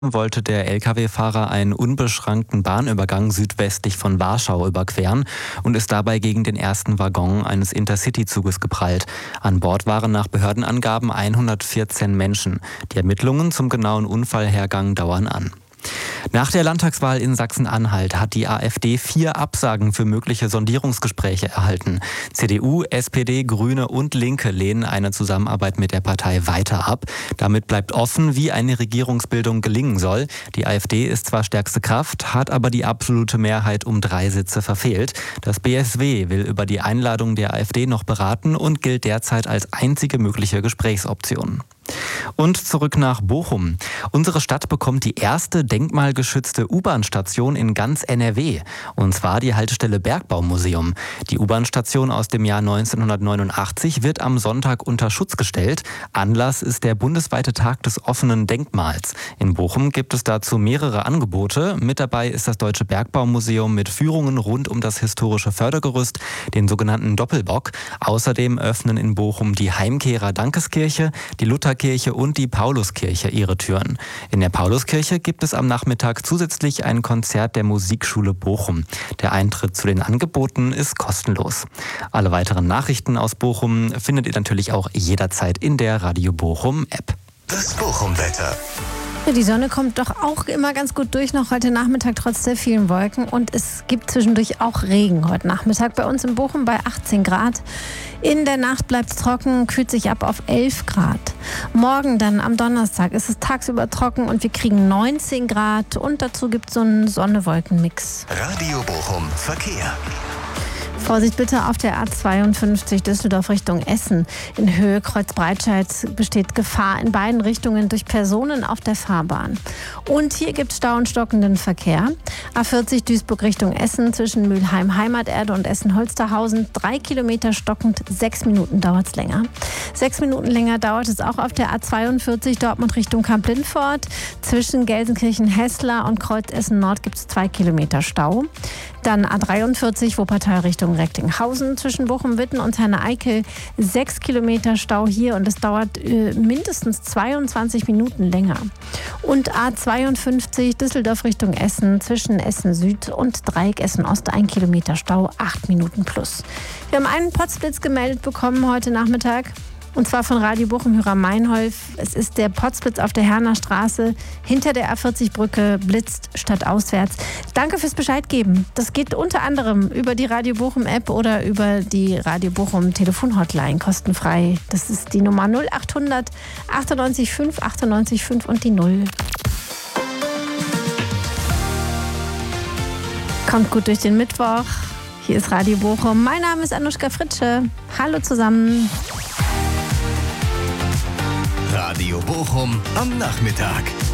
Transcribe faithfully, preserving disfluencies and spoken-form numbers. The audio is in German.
wollte der L K W-Fahrer einen unbeschrankten Bahnübergang südwestlich von Warschau überqueren und ist dabei gegen den ersten Waggon eines Intercity-Zuges geprallt. An Bord waren nach Behördenangaben hundertvierzehn Menschen. Die Ermittlungen zum genauen Unfallhergang dauern an. Nach der Landtagswahl in Sachsen-Anhalt hat die AfD vier Absagen für mögliche Sondierungsgespräche erhalten. C D U, S P D, Grüne und Linke lehnen eine Zusammenarbeit mit der Partei weiter ab. Damit bleibt offen, wie eine Regierungsbildung gelingen soll. Die AfD ist zwar stärkste Kraft, hat aber die absolute Mehrheit um drei Sitze verfehlt. Das B S W will über die Einladung der AfD noch beraten und gilt derzeit als einzige mögliche Gesprächsoption. Und zurück nach Bochum. Unsere Stadt bekommt die erste denkmalgeschützte U-Bahn-Station in ganz N R W. Und zwar die Haltestelle Bergbaumuseum. Die U-Bahn-Station aus dem Jahr neunzehnhundertneunundachtzig wird am Sonntag unter Schutz gestellt. Anlass ist der bundesweite Tag des offenen Denkmals. In Bochum gibt es dazu mehrere Angebote. Mit dabei ist das Deutsche Bergbaumuseum mit Führungen rund um das historische Fördergerüst, den sogenannten Doppelbock. Außerdem öffnen in Bochum die Heimkehrer Dankeskirche, die Lutherkirche und die Pauluskirche ihre Türen. In der Pauluskirche gibt es am Nachmittag zusätzlich ein Konzert der Musikschule Bochum. Der Eintritt zu den Angeboten ist kostenlos. Alle weiteren Nachrichten aus Bochum findet ihr natürlich auch jederzeit in der Radio Bochum App. Das Bochum-Wetter. Die Sonne kommt doch auch immer ganz gut durch, noch heute Nachmittag trotz der vielen Wolken. Und es gibt zwischendurch auch Regen heute Nachmittag bei uns in Bochum bei achtzehn Grad. In der Nacht bleibt es trocken, kühlt sich ab auf elf Grad. Morgen dann am Donnerstag ist es tagsüber trocken und wir kriegen neunzehn Grad. Und dazu gibt es so einen Sonne-Wolken-Mix. Radio Bochum Verkehr. Vorsicht bitte auf der A zweiundfünfzig Düsseldorf Richtung Essen. In Höhe Kreuzbreitscheid besteht Gefahr in beiden Richtungen durch Personen auf der Fahrbahn. Und hier gibt es Stau und stockenden Verkehr. A vierzig Duisburg Richtung Essen zwischen Mülheim Heimaterde und Essen-Holsterhausen. Drei Kilometer stockend, sechs Minuten dauert es länger. Sechs Minuten länger dauert es auch auf der A zweiundvierzig Dortmund Richtung Kamp-Lindfort. Zwischen Gelsenkirchen-Hessler und Kreuzessen-Nord gibt es zwei Kilometer Stau. Dann A dreiundvierzig Wuppertal Richtung Recklinghausen zwischen Bochum-Witten und Herne-Eickel. Sechs Kilometer Stau hier und es dauert äh, mindestens zweiundzwanzig Minuten länger. Und A zweiundfünfzig Düsseldorf Richtung Essen zwischen Essen Süd und Dreieck Essen Ost. Ein Kilometer Stau, acht Minuten plus. Wir haben einen Potzblitz gemeldet bekommen heute Nachmittag. Und zwar von Radio Bochum-Hörer Meinholf. Es ist der Potzblitz auf der Herner Straße. Hinter der A vierzig Brücke blitzt stadtauswärts. Danke fürs Bescheid geben. Das geht unter anderem über die Radio Bochum App oder über die Radio Bochum Telefonhotline kostenfrei. Das ist die Nummer null achthundert achtundneunzig fünf achtundneunzig fünf und die null. Kommt gut durch den Mittwoch. Hier ist Radio Bochum. Mein Name ist Anuschka Fritsche. Hallo zusammen. Radio Bochum am Nachmittag.